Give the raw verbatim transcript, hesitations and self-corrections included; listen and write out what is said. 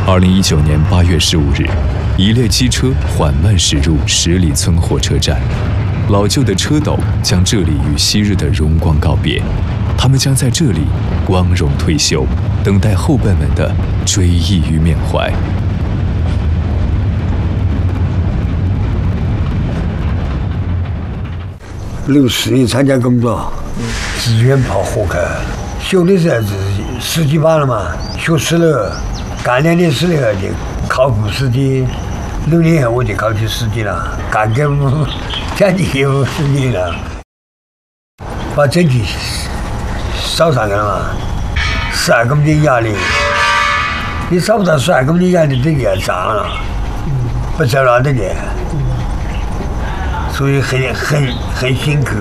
二零一九年八月十五日，一列机车缓慢驶入十里村火车站，老旧的车斗将这里与昔日的荣光告别，他们将在这里光荣退休，等待后辈们的追忆与缅怀。 六四年参加工作，志愿跑火科，修的时候是十几把了嘛，学死了，干两年死了就考副司机，六年后我就考起司机了，干个将近五十年了，把整体烧上去了嘛，十二公斤压力，你烧不到十二公斤压力，这就要炸了，不知道哪得的。所以很很很辛苦。